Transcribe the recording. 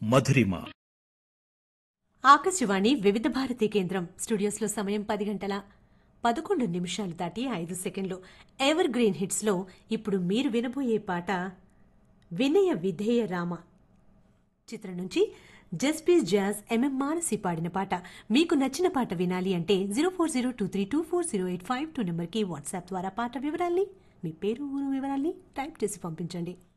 మధురిమ. ఆకాశవాణి వివిధ భారతి కేంద్రం స్టూడియోస్లో సమయం 10:11 దాటి 5 సెకండ్లు. ఎవర్ గ్రీన్ హిట్స్లో ఇప్పుడు మీరు వినబోయే పాట వినయ విధేయ రామ చిత్రం నుంచి జస్పీస్ జాజ్ ఎంఎం మానసి పాడిన పాట. మీకు నచ్చిన పాట వినాలి అంటే 0402324085 నెంబర్కి వాట్సాప్ ద్వారా పాట వివరాల్ని, మీ పేరు ఊరు వివరాల్ని టైప్ చేసి పంపించండి.